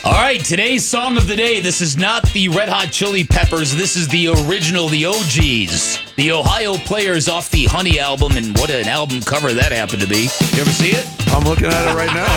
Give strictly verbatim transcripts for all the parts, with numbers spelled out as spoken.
All right, today's song of the day. This is not the Red Hot Chili Peppers. This is the original, the O Gs. The Ohio Players off the Honey album, and what an album cover that happened to be. You ever see it? I'm looking at it right now.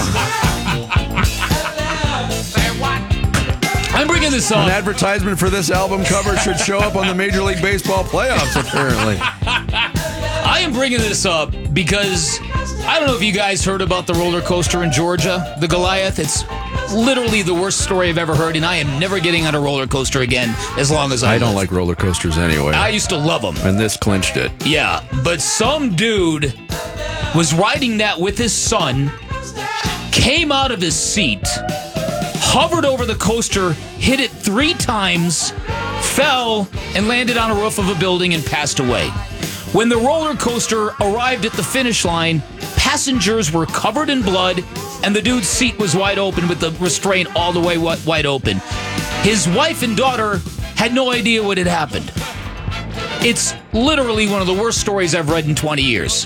I'm bringing this up. An advertisement for this album cover should show up on the Major League Baseball playoffs, apparently. I am bringing this up because I don't know if you guys heard about the roller coaster in Georgia, the Goliath. It's literally the worst story I've ever heard, and I am never getting on a roller coaster again as long as I I don't live. like roller coasters anyway. I used to love them. And this clinched it. Yeah, but some dude was riding that with his son, came out of his seat, hovered over the coaster, hit it three times, fell, and landed on a roof of a building and passed away. When the roller coaster arrived at the finish line, passengers were covered in blood, and the dude's seat was wide open with the restraint all the way wide open. His wife and daughter had no idea what had happened. It's literally one of the worst stories I've read in twenty years.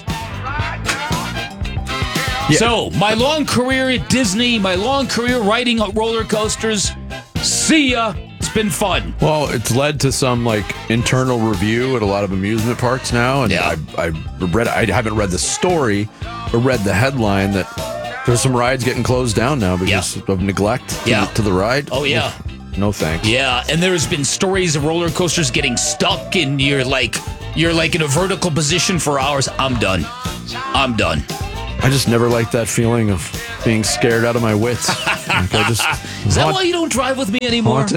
Yeah. So, my long career at Disney, my long career riding roller coasters, see ya. It's been fun. Well, it's led to some like internal review at a lot of amusement parks now, and Yeah. I, I read. I haven't read the story, but read the headline that there's some rides getting closed down now because Yeah. of neglect to, Yeah. the, to the ride. Oh, yeah. No thanks. Yeah, and there's been stories of roller coasters getting stuck, and you're like, you're like in a vertical position for hours. I'm done. I'm done. I just never liked that feeling of being scared out of my wits. Like I just, Is that why you don't drive with me anymore? Haunted,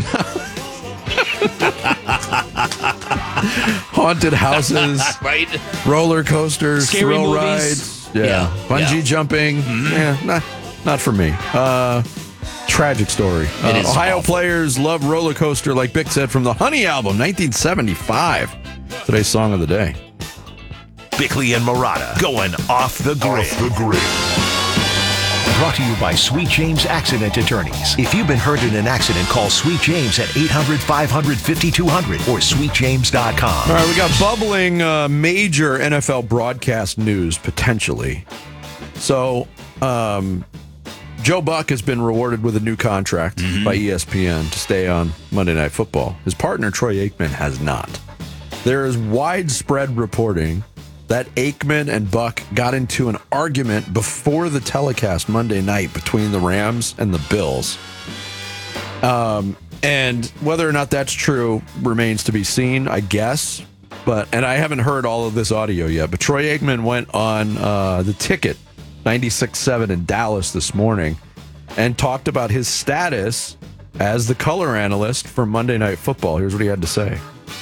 haunted houses, Right? roller coasters, Scary thrill movies. rides, yeah, Yeah, bungee yeah. jumping. Mm-hmm. Yeah, not not for me. Uh, tragic story. Uh, It is Ohio awful. players love roller coaster, like Bick said, from the Honey album, nineteen seventy-five. Today's song of the day. Bickley and Murata going off the grid. Off the grid. Brought to you by Sweet James Accident Attorneys. If you've been hurt in an accident, call Sweet James at eight hundred, five hundred, fifty-two hundred or sweet james dot com. All right, we got bubbling uh, major N F L broadcast news, potentially. So, um, Joe Buck has been rewarded with a new contract mm-hmm. by E S P N to stay on Monday Night Football. His partner, Troy Aikman, has not. There is widespread reporting that Aikman and Buck got into an argument before the telecast Monday night between the Rams and the Bills. Um, and whether or not that's true remains to be seen, I guess. But and I haven't heard all of this audio yet. But Troy Aikman went on uh, the Ticket ninety-six point seven in Dallas this morning and talked about his status as the color analyst for Monday Night Football. Here's what he had to say.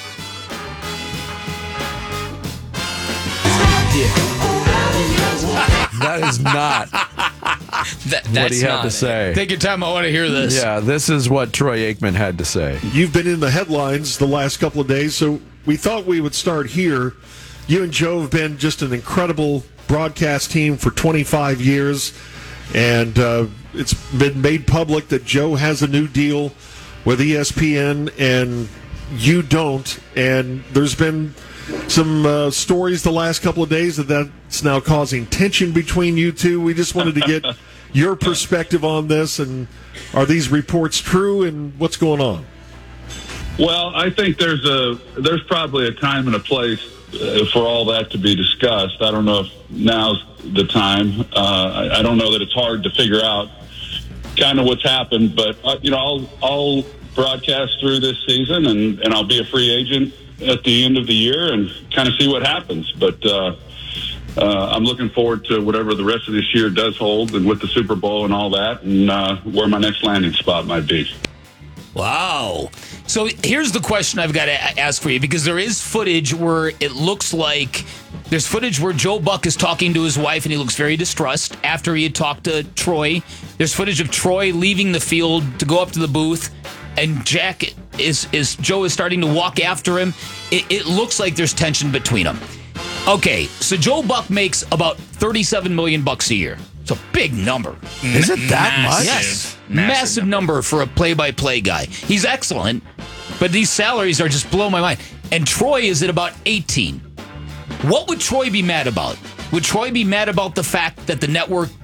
That is not That, what he had not to it. say. Take your time. I want to hear this. Yeah, this is what Troy Aikman had to say. You've been in the headlines the last couple of days, so we thought we would start here. You and Joe have been just an incredible broadcast team for twenty-five years, and uh, it's been made public that Joe has a new deal with E S P N, and you don't. And there's been some uh, stories the last couple of days that that's now causing tension between you two. We just wanted to get your perspective on this, and are these reports true, and what's going on? Well, I think there's a there's probably a time and a place uh, for all that to be discussed. I don't know if now's the time. Uh, I, I don't know that it's hard to figure out kind of what's happened, but uh, you know, I'll I'll broadcast through this season, and, and I'll be a free agent at the end of the year and kind of see what happens. But uh, uh, I'm looking forward to whatever the rest of this year does hold, and with the Super Bowl and all that, and uh, where my next landing spot might be. Wow. So here's the question I've got to ask for you, because there is footage where it looks like there's footage where Joe Buck is talking to his wife and he looks very distressed after he had talked to Troy. There's footage of Troy leaving the field to go up to the booth, and Jack is, is Joe is starting to walk after him. It, it looks like there's tension between them. Okay, so Joe Buck makes about thirty-seven million bucks a year. It's a big number. Is it that Massive. much? Yes. Massive, Massive number for a play-by-play guy. He's excellent, but these salaries are just blow my mind. And Troy is at about eighteen. What would Troy be mad about? Would Troy be mad about the fact that the network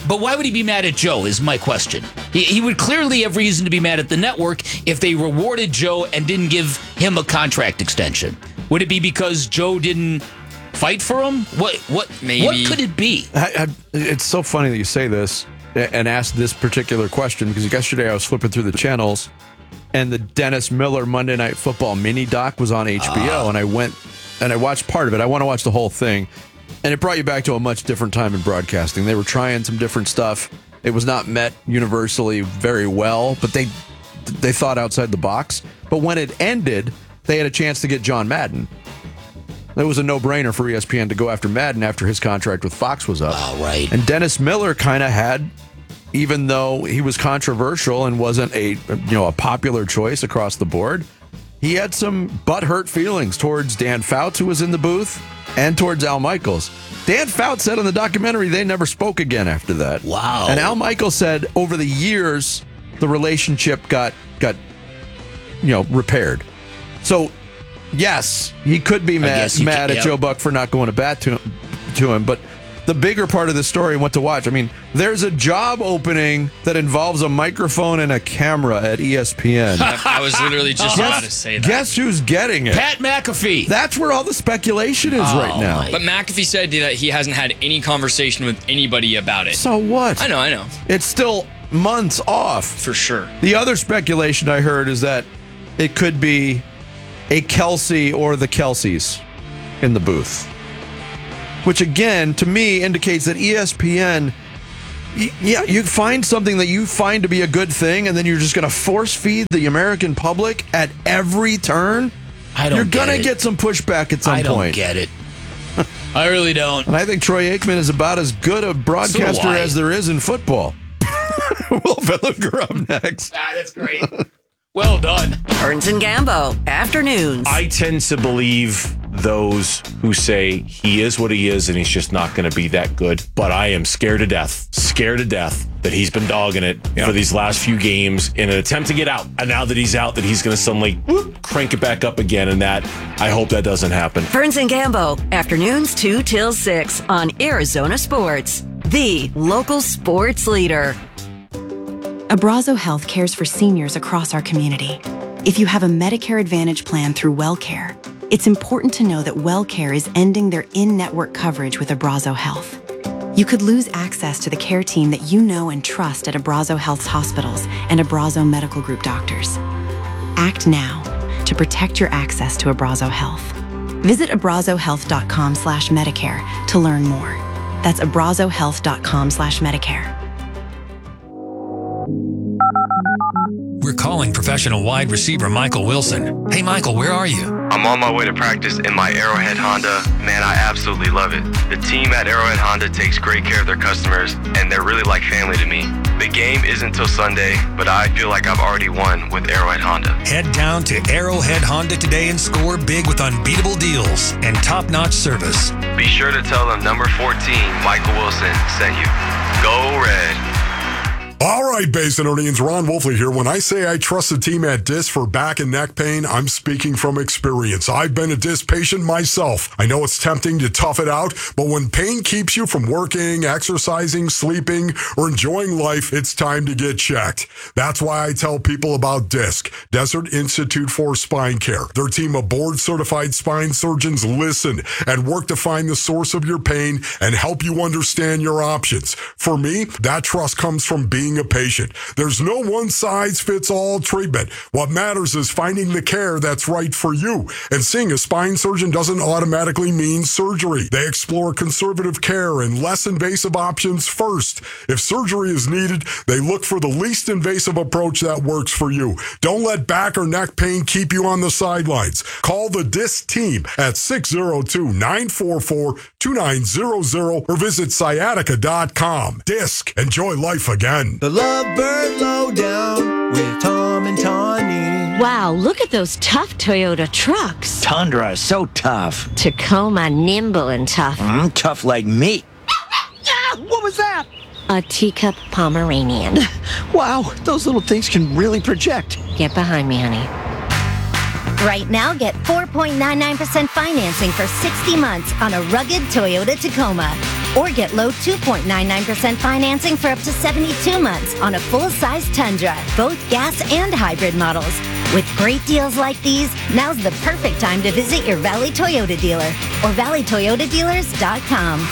But why would he be mad at Joe is my question. He, he would clearly have reason to be mad at the network if they rewarded Joe and didn't give him a contract extension. Would it be because Joe didn't fight for him? What what Maybe. What could it be? I, I, it's so funny that you say this and ask this particular question, because yesterday I was flipping through the channels and the Dennis Miller Monday Night Football mini doc was on H B O, uh. and I went and I watched part of it. I want to watch the whole thing. And it brought you back to a much different time in broadcasting. They were trying some different stuff. It was not met universally very well, but they they thought outside the box. But when it ended, they had a chance to get John Madden. It was a no-brainer for E S P N to go after Madden after his contract with Fox was up. Oh, right. And Dennis Miller kind of had, even though he was controversial and wasn't a you know a popular choice across the board, he had some butthurt feelings towards Dan Fouts, who was in the booth, and towards Al Michaels. Dan Fouts said in the documentary they never spoke again after that. Wow. And Al Michaels said over the years the relationship got got you know repaired. So yes, he could be mad mad could, at yep. Joe Buck for not going to bat to him, to him, but the bigger part of the story and what to watch. I mean, there's a job opening that involves a microphone and a camera at E S P N. I, I was literally just about to say that. Guess who's getting it? Pat McAfee. That's where all the speculation is Oh, right now. my- But McAfee said that he hasn't had any conversation with anybody about it. So what? I know, I know. It's still months off. For sure. The other speculation I heard is that it could be a Kelsey or the Kelseys in the booth. Which, again, to me, indicates that E S P N, y- yeah, you find something that you find to be a good thing, and then you're just going to force feed the American public at every turn? I don't You're get going to it. get some pushback at some I don't point. get it. I really don't. And I think Troy Aikman is about as good a broadcaster So do I. as there is in football. Will Villiger up next. Ah, that's great. Well done. Burns and Gambo, afternoons. I tend to believe those who say he is what he is and he's just not going to be that good. But I am scared to death, scared to death that he's been dogging it Yeah. for these last few games in an attempt to get out. And now that he's out, that he's going to suddenly whoop, crank it back up again. And that, I hope that doesn't happen. Burns and Gambo, afternoons two till six on Arizona Sports, the local sports leader. Abrazo Health cares for seniors across our community. If you have a Medicare Advantage plan through WellCare, it's important to know that WellCare is ending their in-network coverage with Abrazo Health. You could lose access to the care team that you know and trust at Abrazo Health's hospitals and Abrazo Medical Group doctors. Act now to protect your access to Abrazo Health. Visit abrazohealth.com slash Medicare to learn more. That's abrazohealth.com slash Medicare. We're calling professional wide receiver Michael Wilson. Hey, Michael, where are you? I'm on my way to practice in my Arrowhead Honda. Man, I absolutely love it. The team at Arrowhead Honda takes great care of their customers, and they're really like family to me. The game isn't till Sunday, but I feel like I've already won with Arrowhead Honda. Head down to Arrowhead Honda today and score big with unbeatable deals and top-notch service. Be sure to tell them number fourteen, Michael Wilson, sent you. Go Red. All right, Basinonians, Ron Wolfley here. When I say I trust the team at Disc for back and neck pain, I'm speaking from experience. I've been a disc patient myself. I know it's tempting to tough it out, but when pain keeps you from working, exercising, sleeping, or enjoying life, it's time to get checked. That's why I tell people about Disc, Desert Institute for Spine Care. Their team of board-certified spine surgeons listen and work to find the source of your pain and help you understand your options. For me, that trust comes from being a patient. There's no one-size-fits-all treatment. What matters is finding the care that's right for you. And seeing a spine surgeon doesn't automatically mean surgery. They explore conservative care and less invasive options first. If surgery is needed, they look for the least invasive approach that works for you. Don't let back or neck pain keep you on the sidelines. Call the Disc team at six oh two, nine four four, two nine zero zero or visit sciatica dot com. Disc. Enjoy life again. The Lovebird Lowdown with Tom and Tawny. Wow, look at those tough Toyota trucks. Tundra is so tough. Tacoma, nimble and tough. Mm, tough like me. What was that? A teacup Pomeranian. Wow, those little things can really project. Get behind me, honey. Right now, get four point nine nine percent financing for sixty months on a rugged Toyota Tacoma. Or get low two point nine nine percent financing for up to seventy-two months on a full-size Tundra, both gas and hybrid models. With great deals like these, now's the perfect time to visit your Valley Toyota dealer or valley toyota dealers dot com.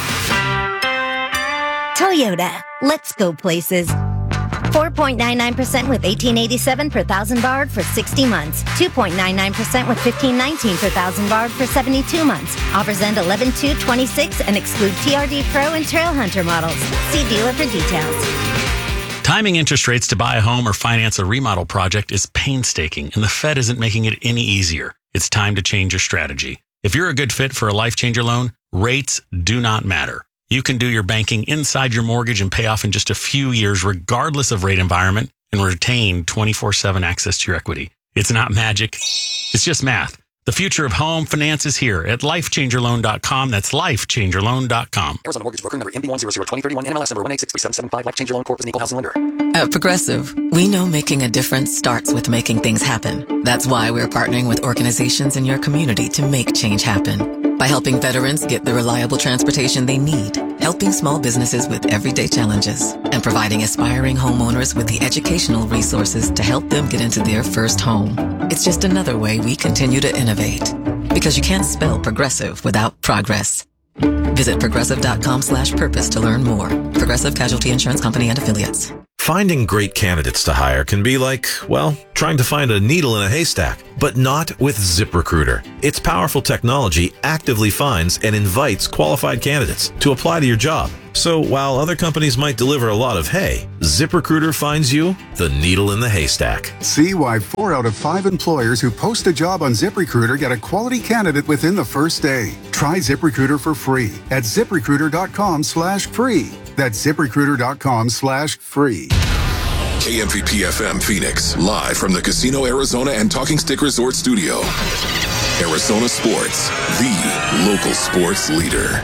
Toyota, let's go places. four point nine nine percent with eighteen eighty-seven per thousand borrowed for sixty months. two point nine nine percent with fifteen nineteen per thousand borrowed for seventy-two months. Offers end eleven two twenty-six and exclude T R D Pro and Trail Hunter models. See dealer for details. Timing interest rates to buy a home or finance a remodel project is painstaking, and the Fed isn't making it any easier. It's time to change your strategy. If you're a good fit for a Life Changer loan, rates do not matter. You can do your banking inside your mortgage and pay off in just a few years, regardless of rate environment, and retain twenty-four seven access to your equity. It's not magic. It's just math. The future of home finance is here at life changer loan dot com. That's life changer loan dot com. Arizona Mortgage Broker number M B one zero zero two zero three one, N M L S number one eight six three seven seven five. Life Changer Loan Corp is an equal housing lender. At Progressive, we know making a difference starts with making things happen. That's why we're partnering with organizations in your community to make change happen. By helping veterans get the reliable transportation they need, helping small businesses with everyday challenges, and providing aspiring homeowners with the educational resources to help them get into their first home. It's just another way we continue to innovate. Because you can't spell progressive without progress. Visit progressive.com slash purpose to learn more. Progressive Casualty Insurance Company and Affiliates. Finding great candidates to hire can be like, well, trying to find a needle in a haystack, but not with ZipRecruiter. Its powerful technology actively finds and invites qualified candidates to apply to your job. So while other companies might deliver a lot of hay, ZipRecruiter finds you the needle in the haystack. See why four out of five employers who post a job on ZipRecruiter get a quality candidate within the first day. Try ZipRecruiter for free at ZipRecruiter.com slash free. That's ZipRecruiter.com slash free. K M V P F M Phoenix, live from the Casino Arizona and Talking Stick Resort Studio. Arizona Sports, the local sports leader.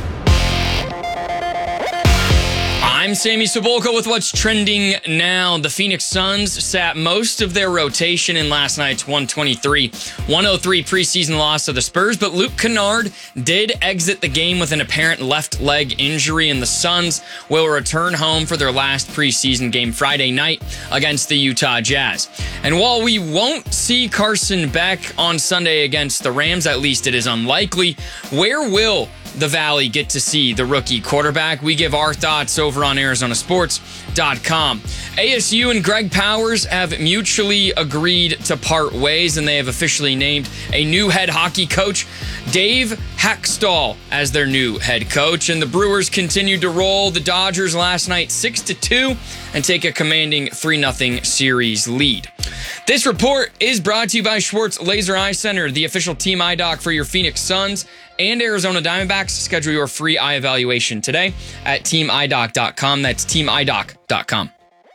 I'm Sammy Cebulka with what's trending now. The Phoenix Suns sat most of their rotation in last night's one twenty-three one oh three preseason loss to the Spurs, but Luke Kennard did exit the game with an apparent left leg injury, and the Suns will return home for their last preseason game Friday night against the Utah Jazz. And while we won't see Carson Beck on Sunday against the Rams, at least it is unlikely, where will the Valley get to see the rookie quarterback? We give our thoughts over on Arizona Sports dot com. A S U and Greg Powers have mutually agreed to part ways, and they have officially named a new head hockey coach, Dave Hackstall, as their new head coach. And the Brewers continued to roll the Dodgers last night six to two and take a commanding three nothing series lead. This report is brought to you by Schwartz Laser Eye Center, the official team eye doc for your Phoenix Suns and Arizona Diamondbacks. Schedule your free eye evaluation today at team eye doc dot com. That's team eye doc dot com.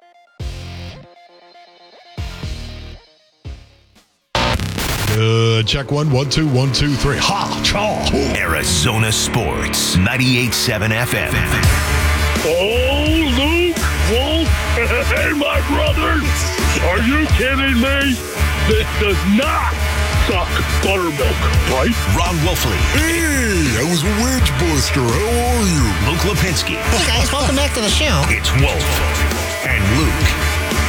Uh, check one, one, two, one, two, three. Ha, chaw. Arizona Sports, ninety-eight point seven F M. Oh, Luke, Wolf, hey, my brothers. Are you kidding me? This does not suck buttermilk, right? Ron Wolfley. Hey, I was a wedge buster. How are you? Luke Lipinski. Hey, guys, welcome back to the show. It's Wolf and Luke.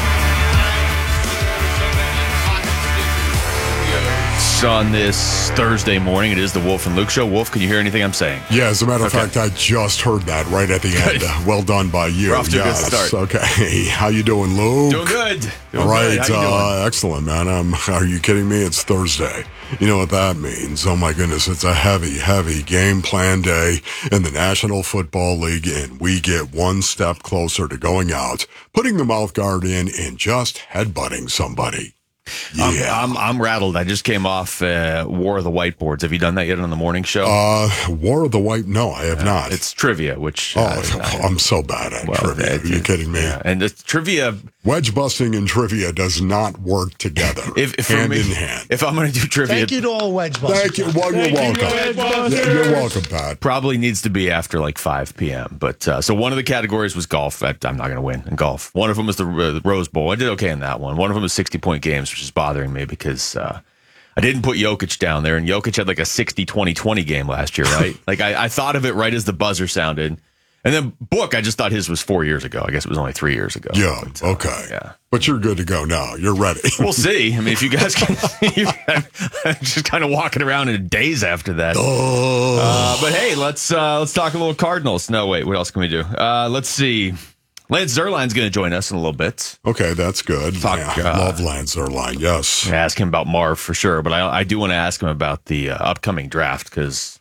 On this Thursday morning, it is the Wolf and Luke Show. Wolf, can you hear anything I'm saying? Yeah, as a matter of Okay. fact, I just heard that right at the end. Uh, well done by you. We're off to a good Yes. start. Okay, how you doing, Luke? Doing good. Doing All right, good. How you uh, doing? excellent, man. Um, are you kidding me? It's Thursday. You know what that means? Oh my goodness, it's a heavy, heavy game plan day in the National Football League, and we get one step closer to going out, putting the mouth guard in, and just headbutting somebody. Yeah. I'm, I'm, I'm rattled. I just came off uh, War of the Whiteboards. Have you done that yet on the morning show? Uh, War of the White? No, I have Uh, not. It's trivia, which Oh, uh, I'm so bad at well, trivia. it- Are you kidding me? yeah. And it's trivia. Wedge busting and trivia does not work together, If, if for hand me, in hand. If I'm going to do trivia, Thank you to all wedge busters. Thank you. Well, you're Thank you, welcome. wedge Yeah, busters. you're welcome, Pat. probably needs to be after like five p.m. But uh, so one of the categories was golf. I, I'm not going to win in golf. One of them was the, uh, the Rose Bowl. I did okay in that one. One of them was sixty-point games, which is bothering me because uh, I didn't put Jokic down there, and Jokic had like a sixty twenty twenty game last year, right? like I, I thought of it right as the buzzer sounded, And then Book, I just thought his was four years ago. I guess it was only three years ago. Yeah, but, uh, okay. Yeah. But you're good to go now. You're ready. We'll see. I mean, if you guys can, I'm just kind of walking around in a daze after that. Oh. Uh, but hey, let's uh, let's talk a little Cardinals. No, wait, what else can we do? Uh, let's see. Lance Zierlein's going to join us in a little bit. Okay, that's good. Talk, yeah, uh, love Lance Zierlein, yes. Ask him about Marv for sure, but I, I do want to ask him about the uh, upcoming draft because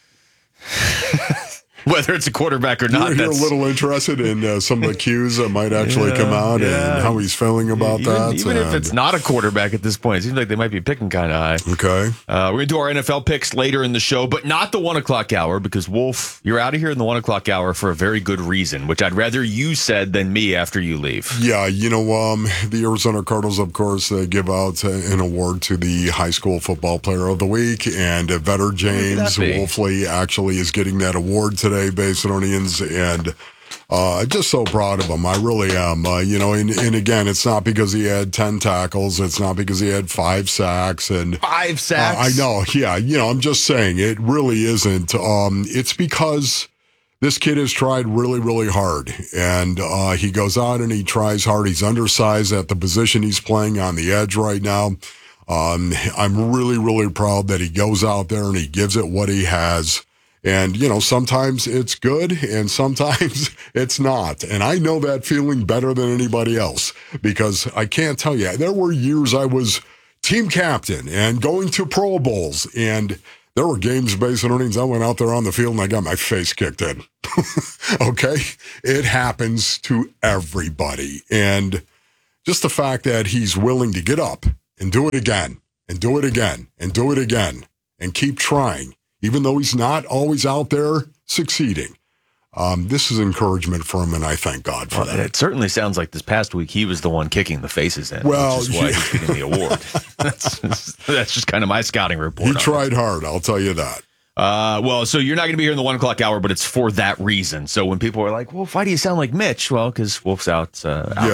whether it's a quarterback or not, You're, you're a that's, little interested in uh, some of the cues that might actually Yeah, come out yeah. and how he's feeling about even, that. Even if and- it's not a quarterback at this point, it seems like they might be picking kind of high. Okay. Uh, we're going to do our N F L picks later in the show, but not the one o'clock hour because, Wolf, you're out of here in the one o'clock hour for a very good reason, which I'd rather you said than me after you leave. Yeah, you know, um, the Arizona Cardinals, of course, they give out uh, an award to the high school football player of the week, and uh, Vetter James be? Wolfley actually is getting that award today, Basinonians, and uh, just so proud of him. I really am. Uh, you know, and, and again, it's not because he had ten tackles. It's not because he had five sacks. and Five sacks? Uh, I know, yeah. You know, I'm just saying, it really isn't. Um, it's because this kid has tried really, really hard, and uh, he goes out and he tries hard. He's undersized at the position he's playing on the edge right now. Um, I'm really, really proud that he goes out there and he gives it what he has. And, you know, sometimes it's good and sometimes it's not. And I know that feeling better than anybody else because I can't tell you, there were years I was team captain and going to Pro Bowls, and there were games based on earnings. I went out there on the field and I got my face kicked in. Okay? It happens to everybody. And just the fact that he's willing to get up and do it again and do it again and do it again and keep trying, even though he's not always out there succeeding. Um, this is encouragement for him, and I thank God for Well, that. it certainly sounds like this past week he was the one kicking the faces in, Well, which is why yeah. he's getting the award. that's, that's just kind of my scouting report. He on it. tried hard, I'll tell you that. Uh, well, so you're not going to be here in the one o'clock hour, but it's for that reason. So when people are like, well, why do you sound like Mitch? Well, because Wolf's out, uh, out